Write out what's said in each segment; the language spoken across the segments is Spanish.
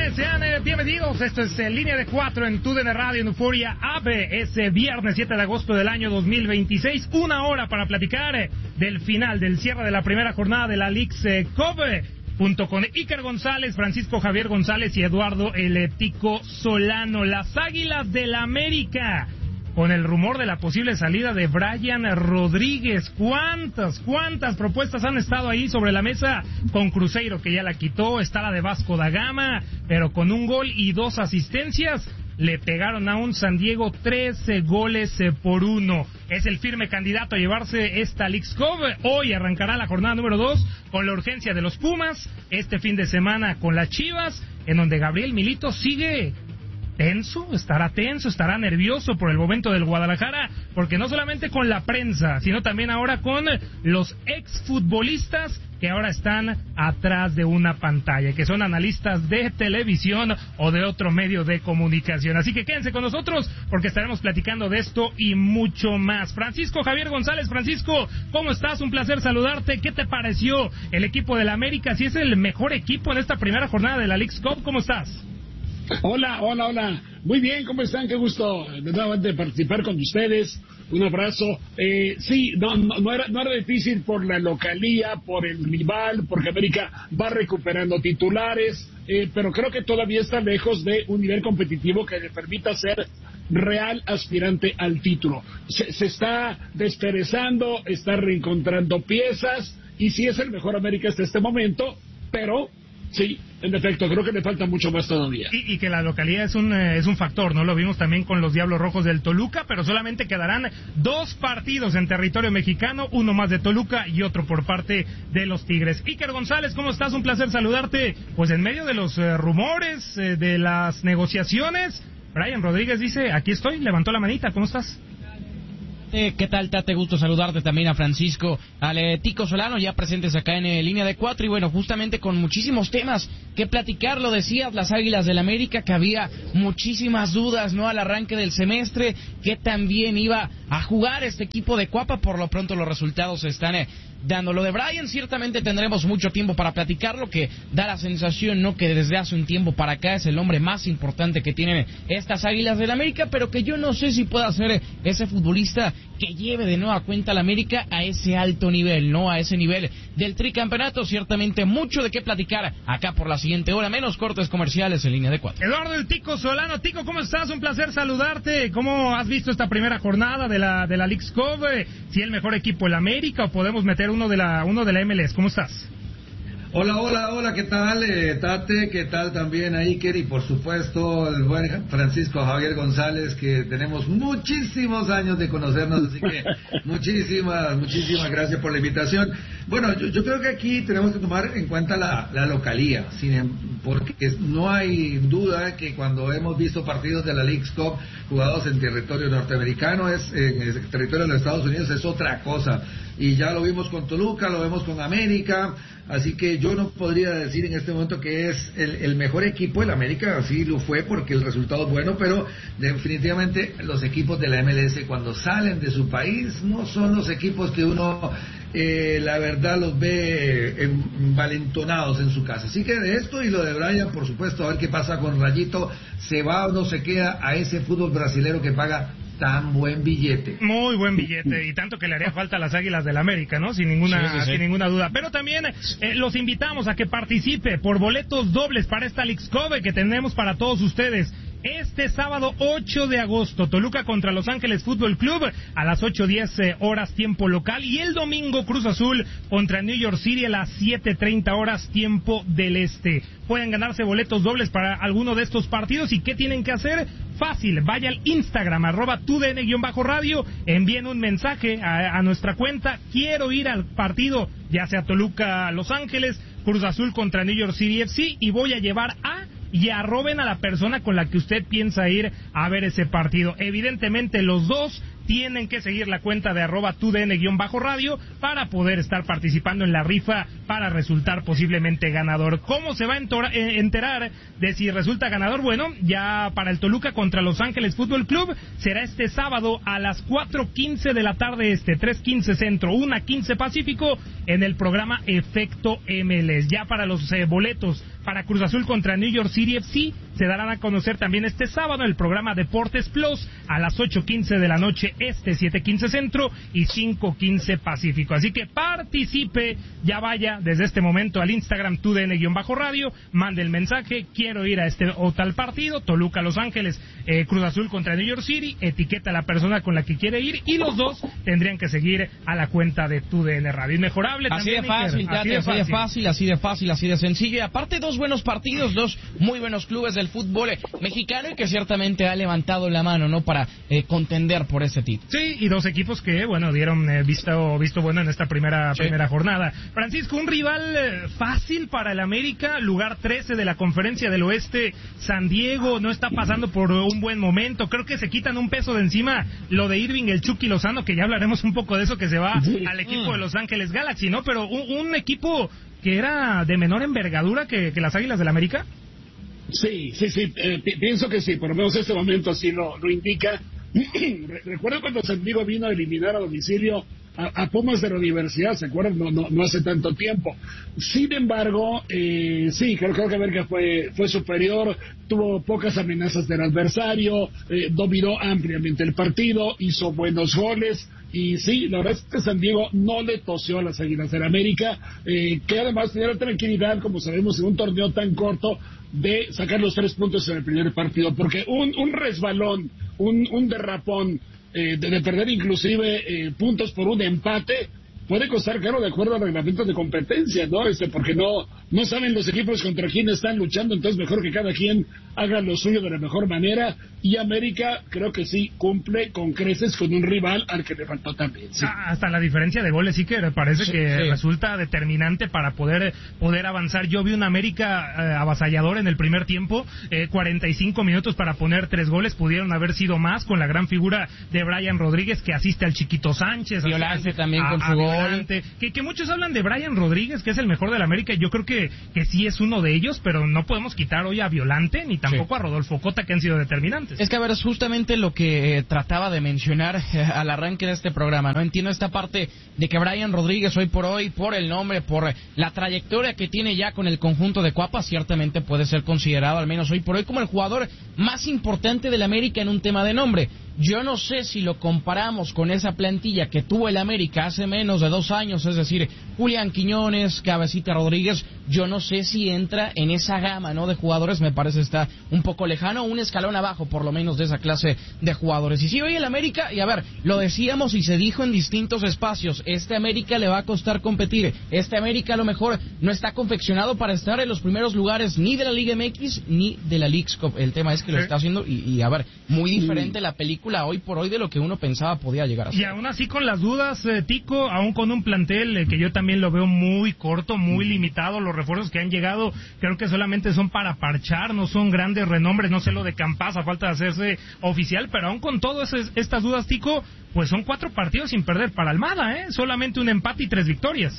tardes, sean bienvenidos. Esto es Línea de 4 en TUDN Radio, en Euforia Ave. Es viernes 7 de agosto del año 2026. Una hora para platicar del final, del cierre de la primera jornada de la Leagues Cup, junto con Iker González, Francisco Javier González y Eduardo El Tico Solano. Las Águilas del América, con el rumor de la posible salida de Brian Rodríguez. ¿Cuántas propuestas han estado ahí sobre la mesa? Con Cruzeiro, que ya la quitó, está la de Vasco da Gama, pero con un gol y 2 asistencias le pegaron a un San Diego 13 goles por 1. Es el firme candidato a llevarse esta Leagues Cup. Hoy arrancará la jornada número 2 con la urgencia de los Pumas, este fin de semana con las Chivas, en donde Gabriel Milito sigue tenso, estará nervioso por el momento del Guadalajara, porque no solamente con la prensa, sino también ahora con los exfutbolistas que ahora están atrás de una pantalla, que son analistas de televisión o de otro medio de comunicación. Así que quédense con nosotros, porque estaremos platicando de esto y mucho más. Francisco Javier González. Francisco, ¿cómo estás? Un placer saludarte. ¿Qué te pareció el equipo del América? Si es el mejor equipo en esta primera jornada de la Leagues Cup, ¿cómo estás? Hola. Muy bien, ¿cómo están? Qué gusto nuevamente participar con ustedes. Un abrazo. Sí, no era difícil por la localía, por el rival, porque América va recuperando titulares, pero creo que todavía está lejos de un nivel competitivo que le permita ser real aspirante al título. Se está desperezando, está reencontrando piezas, y sí es el mejor América hasta este momento, pero sí, en efecto, creo que le falta mucho más todavía. Y que la localidad es un factor, ¿no? Lo vimos también con los Diablos Rojos del Toluca, pero solamente quedarán 2 partidos en territorio mexicano, uno más de Toluca y otro por parte de los Tigres. Iker González, ¿cómo estás? Un placer saludarte. Pues en medio de los rumores, de las negociaciones, Brian Rodríguez dice, aquí estoy, levantó la manita. ¿Cómo estás? ¿Qué tal, Tate? Gusto saludarte también a Francisco, al Tico Solano, ya presentes acá en Línea de 4, y bueno, justamente con muchísimos temas que platicar. Lo decías, las Águilas del América, que había muchísimas dudas, ¿no?, al arranque del semestre, que también iba a jugar este equipo de Cuapa. Por lo pronto los resultados se están dando. Lo de Brian, ciertamente tendremos mucho tiempo para platicarlo, que da la sensación, ¿no?, que desde hace un tiempo para acá es el hombre más importante que tienen estas Águilas del América, pero que yo no sé si pueda ser ese futbolista que lleve de nueva cuenta a la América a ese alto nivel, ¿no?, a ese nivel del tricampeonato. Ciertamente mucho de qué platicar acá por la siguiente hora, menos cortes comerciales en Línea de 4. Eduardo El Tico Solano. Tico, ¿cómo estás? Un placer saludarte. ¿Cómo has visto esta primera jornada de la Leagues Cup? ¿Si el mejor equipo el América o podemos meter uno de la MLS? ¿Cómo estás? Hola, ¿qué tal, Tate? ¿Qué tal también a Iker? Y por supuesto el buen Francisco Javier González, que tenemos muchísimos años de conocernos, así que muchísimas gracias por la invitación. Bueno, yo creo que aquí tenemos que tomar en cuenta la localía, porque no hay duda que cuando hemos visto partidos de la Leagues Cup jugados en territorio norteamericano, en el territorio de los Estados Unidos, es otra cosa. Y ya lo vimos con Toluca, lo vemos con América, así que yo no podría decir en este momento que es el mejor equipo. El América sí lo fue porque el resultado es bueno, pero definitivamente los equipos de la MLS, cuando salen de su país, no son los equipos que uno la verdad los ve envalentonados en su casa. Así que de esto y lo de Brian, por supuesto, a ver qué pasa con Rayito, se va o no se queda a ese fútbol brasilero que paga tan buen billete. Muy buen billete, y tanto que le haría falta a las Águilas del América, ¿no? Sin ninguna duda. Pero también los invitamos a que participe por boletos dobles para esta Leagues Cup que tenemos para todos ustedes. Este sábado 8 de agosto, Toluca contra Los Ángeles Fútbol Club a las 8:10 horas tiempo local, y el domingo Cruz Azul contra New York City a las 7:30 horas tiempo del este. Pueden ganarse boletos dobles para alguno de estos partidos. ¿Y qué tienen que hacer? Fácil, vaya al Instagram, @tudn_radio, envíen un mensaje a nuestra cuenta, quiero ir al partido, ya sea Toluca Los Ángeles, Cruz Azul contra New York City FC, y voy a llevar y arroben a la persona con la que usted piensa ir a ver ese partido. Evidentemente los dos tienen que seguir la cuenta de @tudn_radio para poder estar participando en la rifa para resultar posiblemente ganador. ¿Cómo se va a enterar de si resulta ganador? Bueno, ya para el Toluca contra Los Ángeles Fútbol Club será este sábado a las 4:15 de la tarde 3:15 Centro, 1:15 Pacífico, en el programa Efecto MLS. Ya para los boletos para Cruz Azul contra New York City FC se darán a conocer también este sábado en el programa Deportes Plus a las 8:15 de la noche 7:15 Centro y 5:15 Pacífico. Así que participe, ya vaya desde este momento al Instagram TUDN_radio, mande el mensaje, quiero ir a este o tal partido, Toluca Los Ángeles, Cruz Azul contra New York City, etiqueta a la persona con la que quiere ir y los dos tendrían que seguir a la cuenta de TUDN Radio. Inmejorable así también, de fácil, así de fácil, así de sencillo. Y aparte dos buenos partidos, dos muy buenos clubes del fútbol mexicano y que ciertamente ha levantado la mano, ¿no? Para contender por ese título. Sí, y dos equipos que, bueno, dieron visto bueno en esta primera jornada. Francisco, un rival fácil para el América, lugar 13 de la Conferencia del Oeste. San Diego no está pasando por un buen momento. Creo que se quitan un peso de encima lo de Irving, el Chucky Lozano, que ya hablaremos un poco de eso, que se va al equipo de Los Ángeles Galaxy, ¿no? Pero un equipo que era de menor envergadura que las Águilas del América. Sí, pienso que sí, por lo menos este momento así lo indica. Recuerdo cuando San Diego vino a eliminar a domicilio a Pumas de la Universidad, ¿se acuerdan? No hace tanto tiempo. Sin embargo, sí, creo que América fue superior, tuvo pocas amenazas del adversario, dominó ampliamente el partido, hizo buenos goles. Y sí, la verdad es que San Diego no le tosió a las Águilas del América, que además tenía la tranquilidad, como sabemos, en un torneo tan corto, de sacar los 3 puntos en el primer partido, porque un resbalón, un derrapón, de perder inclusive puntos por un empate, puede costar caro de acuerdo a reglamentos de competencia, ¿no? Porque no saben los equipos contra quién están luchando, entonces mejor que cada quien haga lo suyo de la mejor manera, y América creo que sí cumple con creces con un rival al que le faltó también. Sí. Hasta la diferencia de goles sí que parece que resulta determinante para poder avanzar. Yo vi un América avasallador en el primer tiempo, 45 minutos para poner 3 goles, pudieron haber sido más con la gran figura de Brian Rodríguez que asiste al Chiquito Sánchez. Violante también con su gol. Que muchos hablan de Brian Rodríguez, que es el mejor del América, yo creo que sí es uno de ellos, pero no podemos quitar hoy a Violante ni tampoco a Rodolfo Cota, que han sido determinantes. Es que, a ver, es justamente lo que trataba de mencionar al arranque de este programa, ¿no? Entiendo esta parte de que Brian Rodríguez hoy, por el nombre, por la trayectoria que tiene ya con el conjunto de Cuapa, ciertamente puede ser considerado, al menos hoy por hoy, como el jugador más importante del América en un tema de nombre. Yo no sé si lo comparamos con esa plantilla que tuvo el América hace menos de 2 años, es decir, Julián Quiñones, Cabecita Rodríguez, yo no sé si entra en esa gama, ¿no?, de jugadores, me parece está un poco lejano, un escalón abajo por lo menos de esa clase de jugadores. Y sí, hoy el América, y a ver, lo decíamos y se dijo en distintos espacios, este América le va a costar competir, este América a lo mejor no está confeccionado para estar en los primeros lugares ni de la Liga MX ni de la Leagues Cup, el tema es que lo está haciendo y a ver, muy diferente la película hoy por hoy de lo que uno pensaba podía llegar a ser. Y aún así con las dudas, Tico, aún con un plantel que yo también lo veo muy corto, muy limitado, los refuerzos que han llegado creo que solamente son para parchar, no son grandes renombres, no sé lo de Campas, a falta de hacerse oficial, pero aún con todas estas dudas, Tico, pues son 4 partidos sin perder para Almada, solamente un empate y 3 victorias.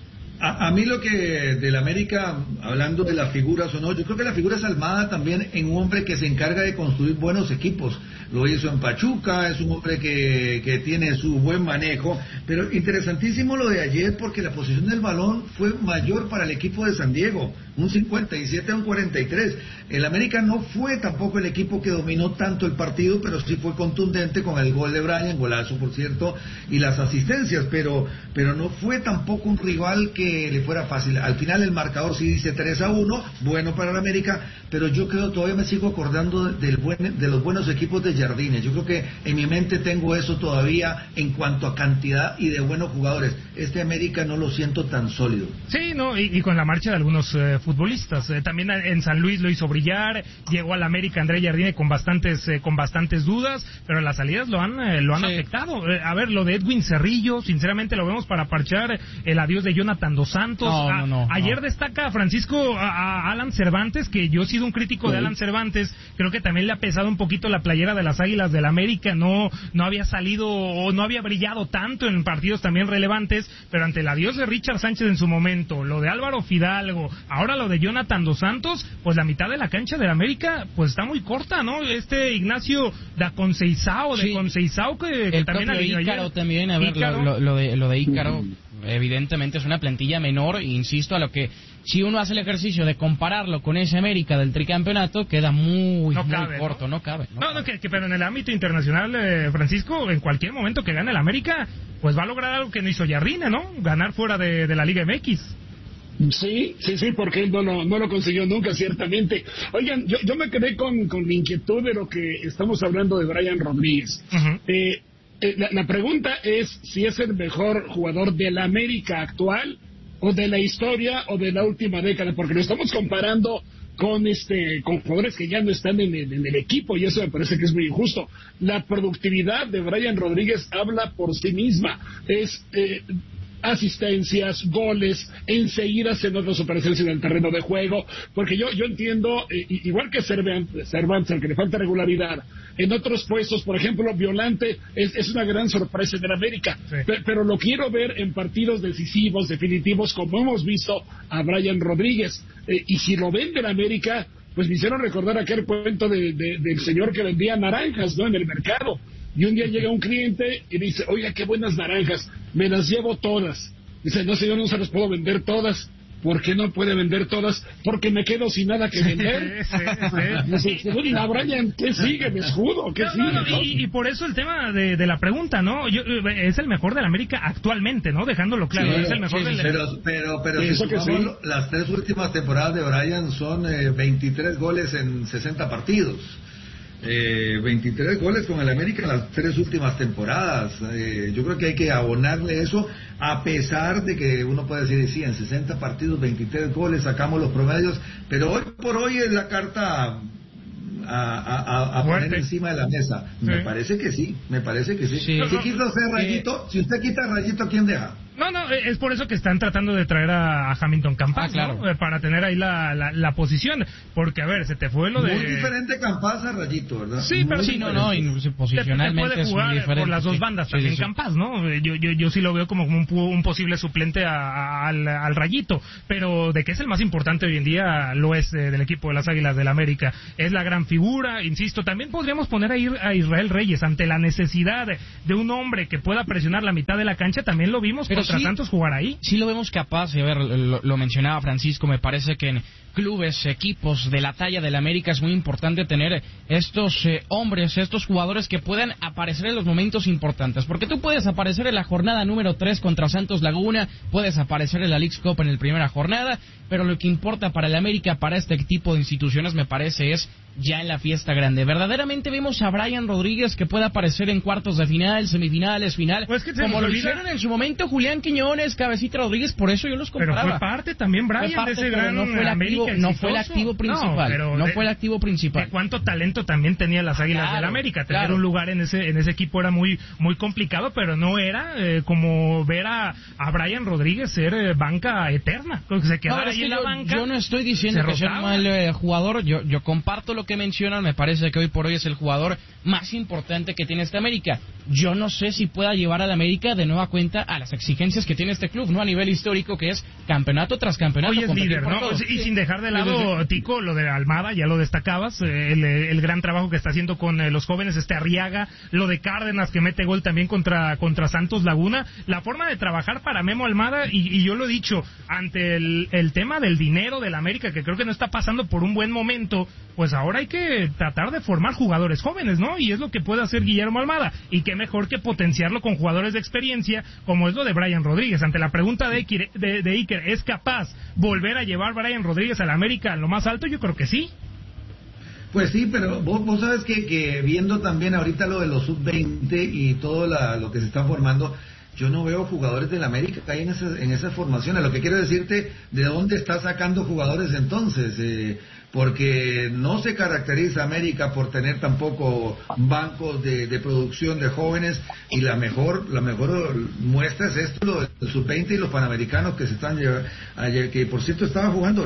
A mí lo que del América, hablando de las figuras o no, yo creo que la figura es Almada también en un hombre que se encarga de construir buenos equipos. Lo hizo en Pachuca, es un hombre que tiene su buen manejo, pero interesantísimo lo de ayer porque la posición del balón fue mayor para el equipo de San Diego, un 57 a un 43. El América no fue tampoco el equipo que dominó tanto el partido, pero sí fue contundente con el gol de Brian, golazo por cierto, y las asistencias, pero no fue tampoco un rival que le fuera fácil. Al final el marcador sí dice 3-1, bueno para el América, pero yo creo, todavía me sigo acordando de los buenos equipos de Jardines. Yo creo que en mi mente tengo eso todavía en cuanto a cantidad y de buenos jugadores. Este América no lo siento tan sólido. Sí, no, y con la marcha de algunos futbolistas. También en San Luis lo hizo brillar, llegó al América André Jardine con bastantes dudas, pero las salidas lo han afectado. A ver, lo de Edwin Cerrillo, sinceramente lo vemos para parchar el adiós de Jonathan Dos Santos. Ayer destaca Francisco a Alan Cervantes, que yo he sido un crítico de Alan Cervantes. Creo que también le ha pesado un poquito la playera de las Águilas del América. No había salido o no había brillado tanto en partidos también relevantes, pero ante el adiós de Richard Sánchez en su momento, lo de Álvaro Fidalgo, ahora lo de Jonathan Dos Santos, pues la mitad de la cancha del América pues está muy corta, ¿no? Ignacio da Conceizao, que también ha Ícaro también, a ver, lo de Ícaro, evidentemente es una plantilla menor, insisto, a lo que si uno hace el ejercicio de compararlo con ese América del tricampeonato, queda muy corto, no cabe. Pero en el ámbito internacional, Francisco, en cualquier momento que gane el América, pues va a lograr algo que no hizo Jardine, ¿no? Ganar fuera de la Liga MX. Sí, porque él no lo consiguió nunca, ciertamente. Oigan, yo me quedé con la inquietud de lo que estamos hablando de Brian Rodríguez. La pregunta es si es el mejor jugador de la América actual, o de la historia, o de la última década, porque lo estamos comparando con jugadores que ya no están en el equipo, y eso me parece que es muy injusto. La productividad de Brian Rodríguez habla por sí misma. Es asistencias, goles, enseguida hacen otras operaciones en el terreno de juego, porque yo entiendo, igual que Cervantes, al que le falta regularidad, en otros puestos, por ejemplo, Violante es una gran sorpresa en el América, pero lo quiero ver en partidos decisivos, definitivos, como hemos visto a Brian Rodríguez, y si lo ven del América, pues me hicieron recordar aquel cuento del señor que vendía naranjas, ¿no?, en el mercado. Y un día llega un cliente y dice, oiga, qué buenas naranjas, me las llevo todas. Dice, no señor, no se las puedo vender todas. ¿Por qué no puede vender todas? Porque me quedo sin nada que vender. Brian, ¿qué sigue? ¿Me escudo? ¿Qué sigue? Y por eso el tema de la pregunta, ¿no? Es el mejor del América actualmente, ¿no? Dejándolo claro, es el mejor del... Pero si sumamos las 3 últimas temporadas de Brian son 23 goles en 60 partidos. 23 goles con el América en las 3 últimas temporadas. Yo creo que hay que abonarle eso, a pesar de que uno puede decir, sí, en 60 partidos 23 goles sacamos los promedios, pero hoy por hoy es la carta a poner encima de la mesa. Me parece que sí. Si quiso hacer Rayito, si usted quita Rayito, ¿quién deja? No, es por eso que están tratando de traer a Hamilton Campas, claro, ¿no? Para tener ahí la posición, porque a ver, se te fue lo de... Muy diferente Campas a Rayito, ¿verdad? Sí, pero sí, posicionalmente puede jugar es muy diferente, por las dos bandas también Campas, ¿no? Yo sí lo veo como un posible suplente al Rayito, pero de que es el más importante hoy en día, lo es del equipo de las Águilas del América, es la gran figura, insisto. También podríamos poner a Israel Reyes ante la necesidad de un hombre que pueda presionar la mitad de la cancha. También lo vimos contra Santos jugar ahí. Sí lo vemos capaz, a ver, lo mencionaba Francisco, me parece que en clubes, equipos de la talla del América es muy importante tener estos hombres, estos jugadores que puedan aparecer en los momentos importantes, porque tú puedes aparecer en la jornada número 3 contra Santos Laguna, puedes aparecer en la Leagues Cup en la primera jornada, pero lo que importa para el América, para este tipo de instituciones, me parece es ya en la fiesta grande. Verdaderamente vemos a Brian Rodríguez que puede aparecer en cuartos de final, semifinales, final, pues que como lo hicieron en su momento Julián Quiñones, Cabecita Rodríguez, por eso yo los comparaba. Pero fue parte también Brian de ese gran América. No fue el activo principal. No fue el activo principal. De cuánto talento también tenía las Águilas del América. Tener un lugar en ese equipo era muy complicado, pero no era como ver a Brian Rodríguez ser banca eterna. Que se quedara ahí en la banca. Yo no estoy diciendo que sea un mal jugador. Yo comparto lo que mencionan. Me parece que hoy por hoy es el jugador más importante que tiene este América. Yo no sé si pueda llevar al América de nueva cuenta a las exigencias que tiene este club, ¿no? A nivel histórico, que es campeonato tras campeonato. Hoy es líder, ¿no? Y sin dejar de lado, Tico, lo de Almada, ya lo destacabas, el gran trabajo que está haciendo con los jóvenes, Arriaga, lo de Cárdenas, que mete gol también contra Santos Laguna, la forma de trabajar para Memo Almada, y yo lo he dicho, ante el tema del dinero del América, que creo que no está pasando por un buen momento, pues ahora hay que tratar de formar jugadores jóvenes, ¿no? Y es lo que puede hacer Guillermo Almada, y qué mejor que potenciarlo con jugadores de experiencia, como es lo de Brian Rodríguez. Ante la pregunta de Iker, ¿es capaz volver a llevar Brian Rodríguez a la América a lo más alto? Yo creo que sí. Pues sí, pero vos sabes que viendo también ahorita lo de los sub-20 y todo lo que se está formando, yo no veo jugadores del América ahí en esa formación. A lo que quiero decirte, ¿de dónde está sacando jugadores entonces? Porque no se caracteriza América por tener tampoco bancos de producción de jóvenes, y la mejor muestra es esto, lo del sub-20 y los panamericanos que se están llevando ayer, que por cierto estaba jugando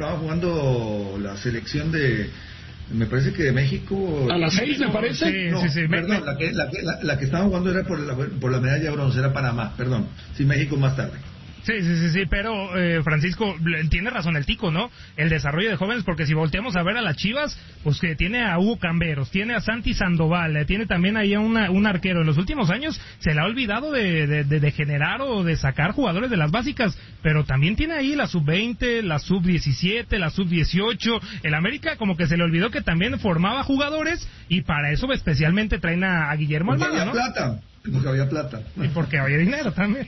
la selección me parece que de México. A las 6 me parece. Sí. Perdón, la que estaba jugando era por la medalla de bronce, era Panamá, perdón. Sí, México más tarde. Sí, pero Francisco, tiene razón el Tico, ¿no? El desarrollo de jóvenes, porque si volteamos a ver a las Chivas, pues que tiene a Hugo Camberos, tiene a Santi Sandoval, tiene también ahí a un arquero. En los últimos años se le ha olvidado de generar o de sacar jugadores de las básicas, pero también tiene ahí la sub-20, la sub-17, la sub-18. El América como que se le olvidó que también formaba jugadores, y para eso especialmente traen a Guillermo Almada, ¿no? Porque había plata. Y porque había dinero también.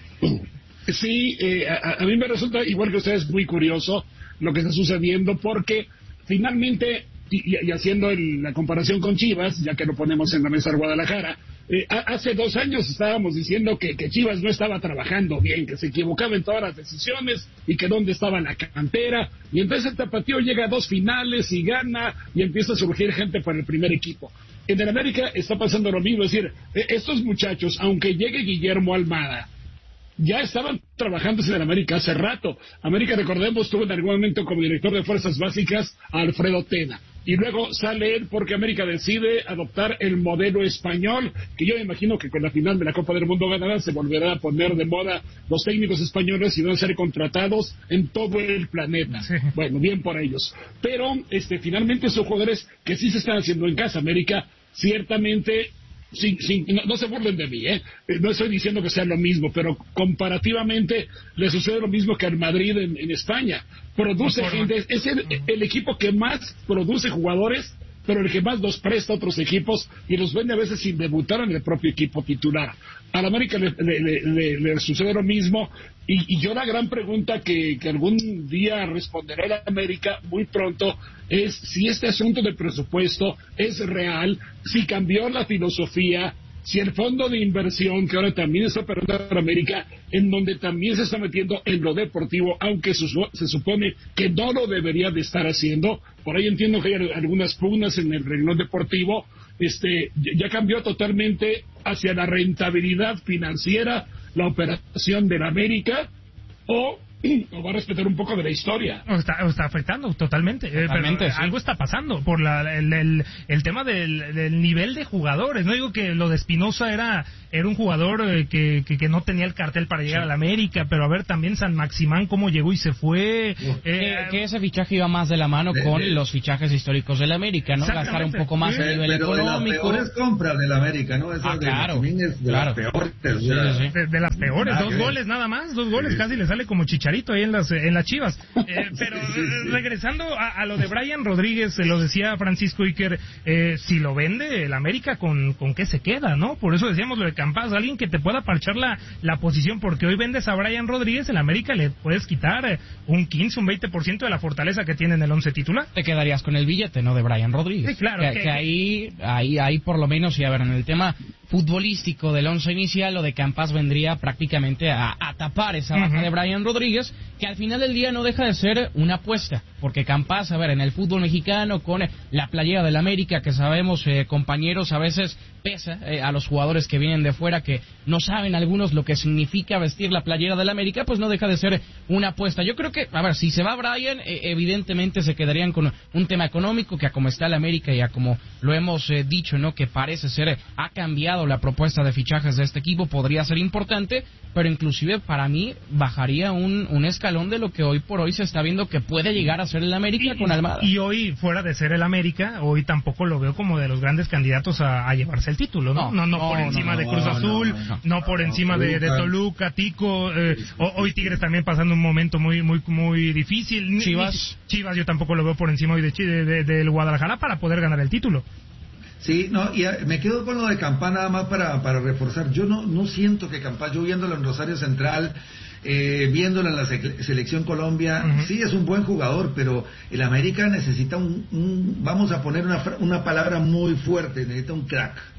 Sí, a mí me resulta, igual que ustedes, muy curioso lo que está sucediendo, porque finalmente, y haciendo la comparación con Chivas, ya que lo ponemos en la mesa de Guadalajara, hace 2 años estábamos diciendo que Chivas no estaba trabajando bien, que se equivocaba en todas las decisiones y que dónde estaba la cantera, y entonces el Tapatío llega a 2 finales y gana, y empieza a surgir gente para el primer equipo. En el América está pasando lo mismo, es decir, estos muchachos, aunque llegue Guillermo Almada, ya estaban trabajando en el América hace rato. América, recordemos, tuvo en algún momento como director de Fuerzas Básicas a Alfredo Tena. Y luego sale él porque América decide adoptar el modelo español, que yo me imagino que con la final de la Copa del Mundo ganada se volverá a poner de moda los técnicos españoles y van a ser contratados en todo el planeta. Sí. Bueno, bien por ellos. Pero finalmente son jugadores que sí se están haciendo en casa. América ciertamente... no se burlen de mí, no estoy diciendo que sea lo mismo, pero comparativamente le sucede lo mismo que al Madrid en España. Produce gente, es el equipo que más produce jugadores, pero el que más los presta a otros equipos y los vende a veces sin debutar en el propio equipo titular. Al América le sucede lo mismo, y yo la gran pregunta que algún día responderé a la América muy pronto es si este asunto del presupuesto es real, si cambió la filosofía, si el fondo de inversión que ahora también está operando en América, en donde también se está metiendo en lo deportivo, aunque se supone que no lo debería de estar haciendo, por ahí entiendo que hay algunas pugnas en el renglón deportivo, ya cambió totalmente hacia la rentabilidad financiera la operación de la América, o va a respetar un poco de la historia. Está afectando totalmente, pero sí. Algo está pasando por el tema del nivel de jugadores. No digo que lo de Espinosa era un jugador que no tenía el cartel para llegar a la América, pero a ver también San Maximán cómo llegó y se fue. Que ese fichaje iba más de la mano con los fichajes históricos de la América, ¿no? Gastar un poco más a nivel económico. De las peores compras de la América, ¿no? Esa claro. Es de las peores. De las peores, 2 goles nada más, 2 goles, casi le sale como Chicharito ahí en las Chivas. Pero regresando a lo de Brian Rodríguez, se lo decía Francisco Iker, si lo vende el América, ¿con qué se queda, no? Por eso decíamos lo de Campas, alguien que te pueda parchar la posición, porque hoy vendes a Brian Rodríguez, el América le puedes quitar un 15, un 20% de la fortaleza que tiene en el 11 titular. Te quedarías con el billete, ¿no? De Brian Rodríguez. Sí, claro. Que ahí por lo menos, y a ver, en el tema futbolístico del 11 inicial, lo de Campas vendría prácticamente a tapar esa baja de Brian Rodríguez, que al final del día no deja de ser una apuesta, porque Campas, a ver, en el fútbol mexicano, con la playera del América, que sabemos, compañeros, a veces pesa a los jugadores que vienen de fuera, que no saben algunos lo que significa vestir la playera del América, pues no deja de ser una apuesta. Yo creo que, a ver, si se va Brian, evidentemente se quedarían con un tema económico, que a como está el América y a como lo hemos dicho, ¿no? Que parece ser, ha cambiado la propuesta de fichajes de este equipo, podría ser importante, pero inclusive para mí bajaría un escalón de lo que hoy por hoy se está viendo que puede llegar a ser el América con Almada. Y hoy, fuera de ser el América, hoy tampoco lo veo como de los grandes candidatos a llevarse el título, ¿no? No por encima de Cruz Azul, no por encima de Toluca, Tico, hoy Tigres también pasando un momento muy difícil. Chivas yo tampoco lo veo por encima hoy del Guadalajara para poder ganar el título. Sí, no, y me quedo con lo de Campá nada más para reforzar. Yo no siento que Campá, yo viéndolo en Rosario Central, viéndolo en la Selección Colombia, sí es un buen jugador, pero el América necesita vamos a poner una palabra muy fuerte, necesita un crack.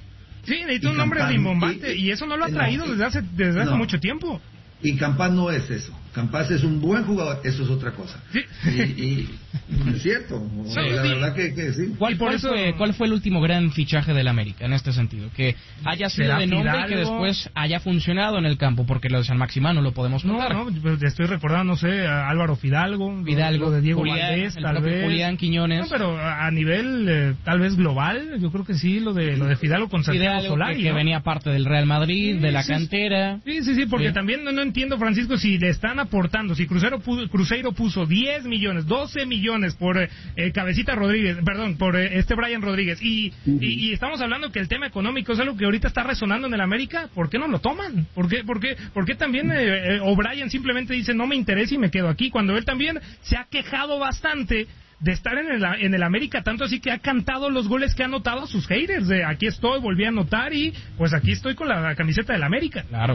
Sí, necesita un nombre rimbombante, y eso no lo ha traído desde hace mucho tiempo. Y Campas no es eso. Campas es un buen jugador, eso es otra cosa. Sí. Y es cierto, Sí, la sí. verdad que sí. ¿Cuál fue el último gran fichaje del América en este sentido? Que haya sido de nombre y que después haya funcionado en el campo, porque lo de San Maximano lo podemos notar. No, te estoy recordando, no sé, a Álvaro Fidalgo, lo de Diego Valdés, tal vez. Julián Quiñones. No, pero a nivel tal vez global, yo creo que sí, lo de Fidalgo con Santiago Solari. Que venía parte del Real Madrid, de la cantera. Sí, porque también no entiendo, Francisco, si le están aportando, si Cruzeiro puso 10 millones, 12 millones por Cabecita Rodríguez, perdón, por Brian Rodríguez, y estamos hablando que el tema económico es algo que ahorita está resonando en el América, ¿por qué no lo toman? ¿Por qué también O'Brien simplemente dice no me interesa y me quedo aquí, cuando él también se ha quejado bastante de estar en el América, tanto así que ha cantado los goles que ha anotado a sus haters, de aquí estoy, volví a anotar y pues aquí estoy con la camiseta del América? Claro.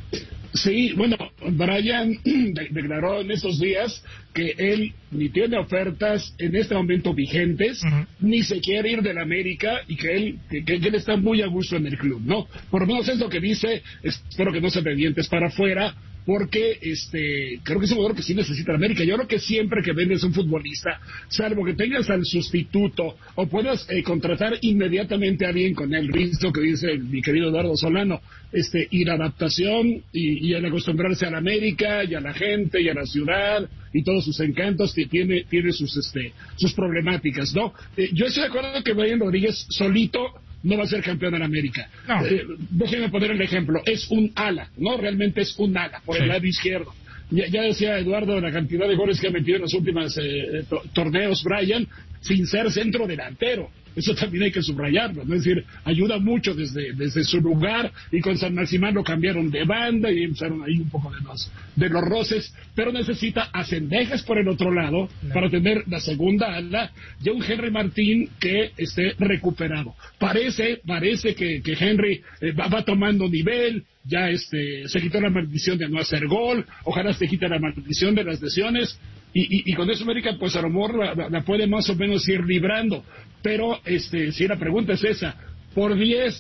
Sí, bueno, Brian declaró en estos días que él ni tiene ofertas en este momento vigentes, ni se quiere ir del América, y que él está muy a gusto en el club, ¿no? Por lo menos es lo que dice. Espero que no se te dientes para afuera, porque creo que es un jugador que sí necesita la América. Yo creo que siempre que vendes un futbolista, salvo que tengas al sustituto o puedas contratar inmediatamente a alguien con el riesgo que dice mi querido Eduardo Solano, y la adaptación y el acostumbrarse a la América y a la gente y a la ciudad y todos sus encantos, que tiene sus problemáticas, ¿no? Yo estoy de acuerdo que Brian Rodríguez solito no va a ser campeón de la América. No. Déjenme poner el ejemplo. Es un ala, ¿no? Realmente es un ala por el lado izquierdo. Ya decía Eduardo la cantidad de goles que ha metido en los últimos torneos Brian, sin ser centro delantero. Eso también hay que subrayarlo, ¿no? Es decir, ayuda mucho desde su lugar, y con San Maximán lo cambiaron de banda y empezaron ahí un poco de los roces, pero necesita a Cendejas por el otro lado para tener la segunda ala, y un Henry Martín que esté recuperado. Parece que Henry va tomando nivel, ya se quitó la maldición de no hacer gol, ojalá se quite la maldición de las lesiones, y con eso América pues a lo mejor la puede más o menos ir librando. Pero si la pregunta es esa, por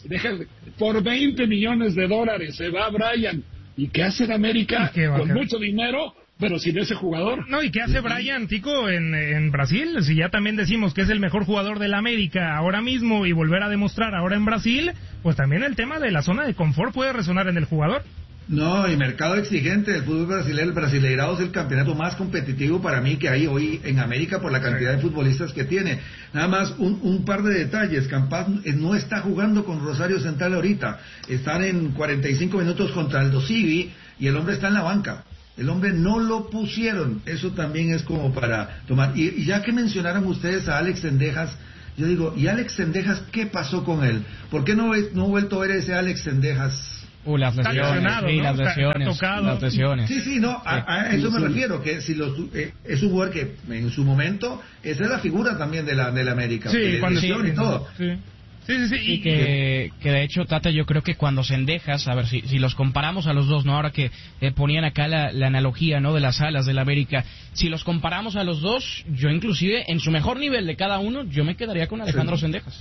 20 millones de dólares se va Brian, ¿y qué hace la América con mucho dinero, pero sin ese jugador? No, ¿y qué hace Brian, Tico, en Brasil? Si ya también decimos que es el mejor jugador de la América ahora mismo y volver a demostrar ahora en Brasil, pues también el tema de la zona de confort puede resonar en el jugador. No, y mercado exigente del fútbol brasileño. El Brasileirao es el campeonato más competitivo para mí que hay hoy en América por la cantidad de futbolistas que tiene. Nada más un par de detalles. Campas no está jugando con Rosario Central ahorita. Están en 45 minutos contra el Dosivi y el hombre está en la banca. El hombre no lo pusieron. Eso también es como para tomar. Y ya que mencionaron ustedes a Alex Cendejas, yo digo, ¿y Alex Cendejas qué pasó con él? ¿Por qué no he vuelto a ver ese Alex Cendejas? Las lesiones, sí, ¿no? las lesiones. Sí, no, a eso me refiero, que si es un jugador que en su momento, esa es la figura también de la América. Sí, cuando y todo. Sí. Sí. Y que de hecho, Tata, yo creo que cuando Cendejas, a ver si los comparamos a los dos, ¿no? Ahora que ponían acá la analogía, ¿no? De las alas del América, si los comparamos a los dos, yo inclusive en su mejor nivel de cada uno, yo me quedaría con Alejandro Cendejas.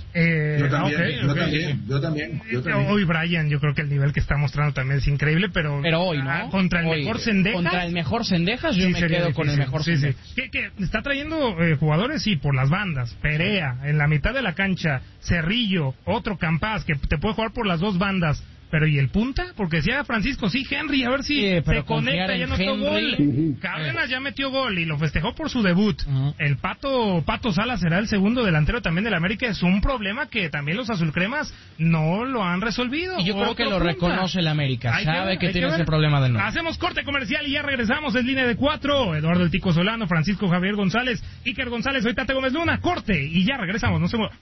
Yo también. Hoy Brian, yo creo que el nivel que está mostrando también es increíble, pero hoy, ¿no? Contra el mejor Cendejas, yo me quedo difícil con el mejor Cendejas. Que está trayendo jugadores, sí, por las bandas. Perea, en la mitad de la cancha, Cerrillo, otro Campas, que te puede jugar por las dos bandas. Pero ¿y el punta? Porque decía Francisco, sí, Henry, a ver si se conecta, ya anotó gol. Cárdenas ya metió gol y lo festejó por su debut. El Pato Sala será el segundo delantero también del América. Es un problema que también los azulcremas no lo han resolvido. Y yo creo que lo reconoce el América. Sabe que tiene ese problema de nuevo. Hacemos corte comercial y ya regresamos. Es línea de 4. Eduardo el Tico Solano, Francisco Javier González, Iker González, soy Tate Gómez Luna. Corte y ya regresamos. No se mueva.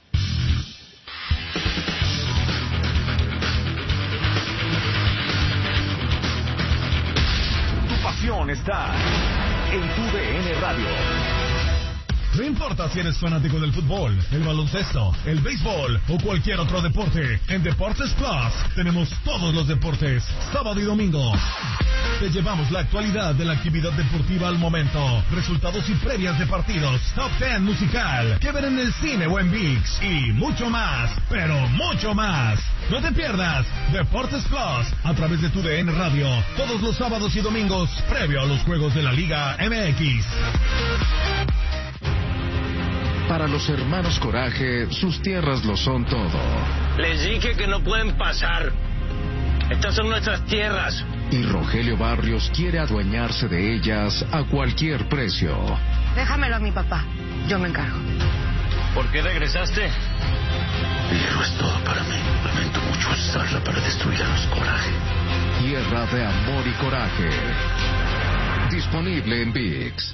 Está en tu DN Radio. No importa si eres fanático del fútbol, el baloncesto, el béisbol o cualquier otro deporte, en Deportes Plus tenemos todos los deportes, sábado y domingo. Te llevamos la actualidad de la actividad deportiva al momento, resultados y previas de partidos, Top 10 musical, que ver en el cine o en ViX, y mucho más, pero mucho más. No te pierdas Deportes Plus a través de tu DN Radio, todos los sábados y domingos, previo a los juegos de la Liga MX. Para los hermanos Coraje, sus tierras lo son todo. Les dije que no pueden pasar. Estas son nuestras tierras. Y Rogelio Barrios quiere adueñarse de ellas a cualquier precio. Déjamelo a mi papá, yo me encargo. ¿Por qué regresaste? El hierro es todo para mí. Lamento mucho usarla para destruir a los Coraje. Tierra de amor y coraje. Disponible en ViX.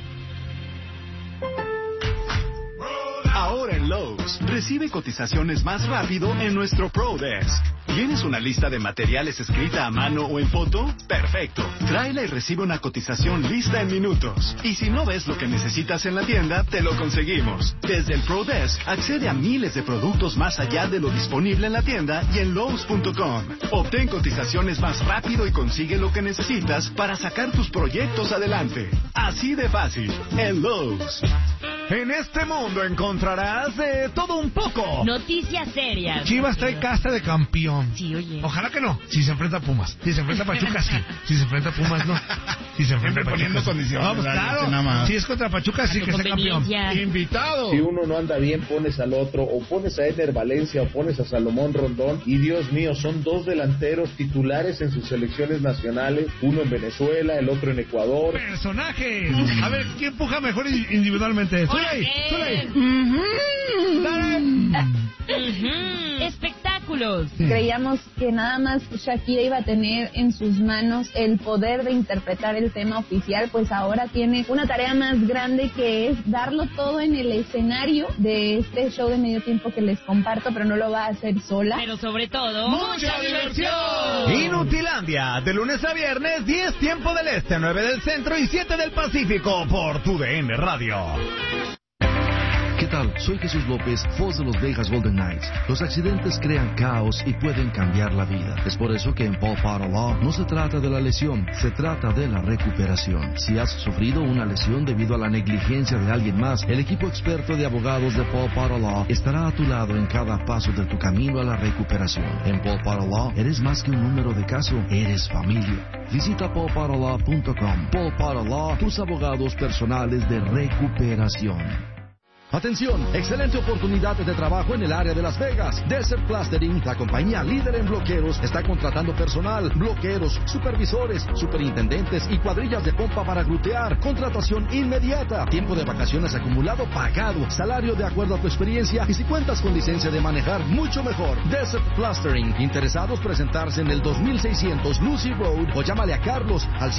Ahora en Lowe's, recibe cotizaciones más rápido en nuestro Pro Desk. ¿Tienes una lista de materiales escrita a mano o en foto? ¡Perfecto! Tráela y recibe una cotización lista en minutos. Y si no ves lo que necesitas en la tienda, te lo conseguimos. Desde el Pro Desk, accede a miles de productos más allá de lo disponible en la tienda y en Lowe's.com. Obtén cotizaciones más rápido y consigue lo que necesitas para sacar tus proyectos adelante. Así de fácil, en Lowe's. En este mundo encontrarás de todo un poco. Noticias serias. Chivas trae casta de campeón. Sí, oye. Ojalá que no. Si se enfrenta a Pumas. Si se enfrenta a Pachuca, sí. Si se enfrenta a Pumas, no. Si se enfrenta a Pachuca, poniendo condiciones. Vamos, claro. Si es contra Pachuca, sí que sea campeón. Invitado. Si uno no anda bien, pones al otro. O pones a Eder Valencia o pones a Salomón Rondón. Y Dios mío, son dos delanteros titulares en sus selecciones nacionales. Uno en Venezuela, el otro en Ecuador. Personajes. A ver, ¿quién empuja mejor individualmente? Espectáculos. Creíamos que nada más Shakira iba a tener en sus manos el poder de interpretar el tema oficial, pues ahora tiene una tarea más grande, que es darlo todo en el escenario de este show de medio tiempo que les comparto, pero no lo va a hacer sola. Pero sobre todo, ¡mucha diversión! Inutilandia, de lunes a viernes, 10 tiempo del este, 9 del centro y 7 del Pacífico, por tu DN Radio. ¿Qué tal? Soy Jesús López, voz de los Vegas Golden Knights. Los accidentes crean caos y pueden cambiar la vida. Es por eso que en Paul Potter Law no se trata de la lesión, se trata de la recuperación. Si has sufrido una lesión debido a la negligencia de alguien más, el equipo experto de abogados de Paul Potter Law estará a tu lado en cada paso de tu camino a la recuperación. En Paul Potter Law eres más que un número de caso, eres familia. Visita paulpotterlaw.com. Paul Potter Law, tus abogados personales de recuperación. Atención, excelente oportunidad de trabajo en el área de Las Vegas. Desert Plastering, la compañía líder en bloqueros, está contratando personal, bloqueros, supervisores, superintendentes y cuadrillas de pompa para glutear. Contratación inmediata, tiempo de vacaciones acumulado pagado, salario de acuerdo a tu experiencia y si cuentas con licencia de manejar, mucho mejor. Desert Plastering, interesados presentarse en el 2600 Lucy Road o llámale a Carlos al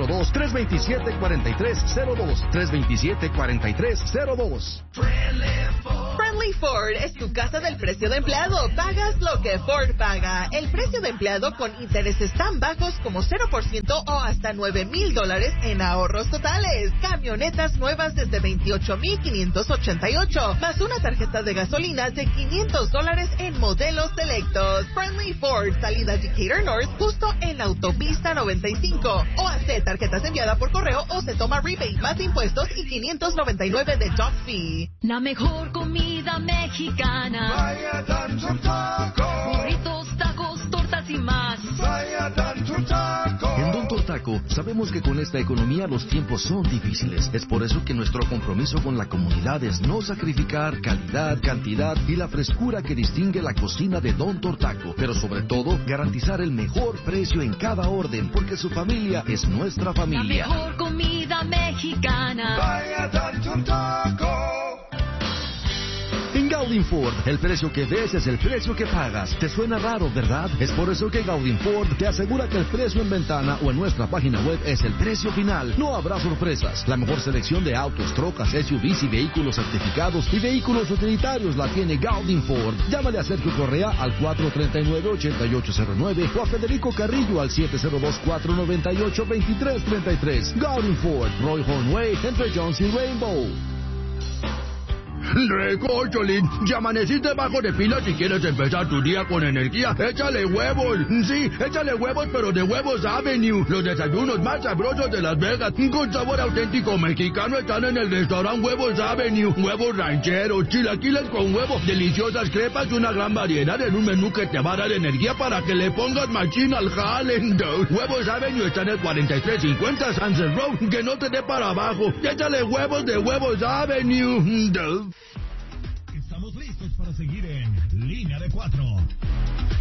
702-327-4302, 327-4302. Friendly Ford es tu casa del precio de empleado. Pagas lo que Ford paga. El precio de empleado con intereses tan bajos como 0% o hasta $9,000 en ahorros totales. Camionetas nuevas desde $28,588, más una tarjeta de gasolina de $500 en modelos selectos. Friendly Ford, salida Decatur North, justo en la autopista 95. O hace tarjetas enviadas por correo o se toma rebate más impuestos y $599 de dock fee. La mejor comida mexicana. Vaya Tanto Taco. Burritos, tacos, tortas y más. Vaya Tanto Taco. En Don Tortaco sabemos que con esta economía los tiempos son difíciles. Es por eso que nuestro compromiso con la comunidad es no sacrificar calidad, cantidad y la frescura que distingue la cocina de Don Tortaco. Pero sobre todo, garantizar el mejor precio en cada orden, porque su familia es nuestra familia. La mejor comida mexicana. Vaya Tanto Taco. En Gaudin Ford, el precio que ves es el precio que pagas. ¿Te suena raro, verdad? Es por eso que Gaudin Ford te asegura que el precio en ventana o en nuestra página web es el precio final. No habrá sorpresas. La mejor selección de autos, trocas, SUVs y vehículos certificados y vehículos utilitarios la tiene Gaudin Ford. Llámale a Sergio Correa al 439-8809 o a Federico Carrillo al 702-498-2333. Gaudin Ford, Roy Hornway, entre Jones y Rainbow. Recocholín, si amaneciste bajo de pilas y quieres empezar tu día con energía, échale huevos. Sí, échale huevos, pero de Huevos Avenue. Los desayunos más sabrosos de Las Vegas, con sabor auténtico mexicano, están en el restaurante Huevos Avenue. Huevos rancheros, chilaquiles con huevo, deliciosas crepas y una gran variedad en un menú que te va a dar energía para que le pongas machín al jale. Huevos Avenue está en el 4350 Sunset Road, que no te dé para abajo. Échale huevos de Huevos Avenue. Estamos listos para seguir en Línea de 4.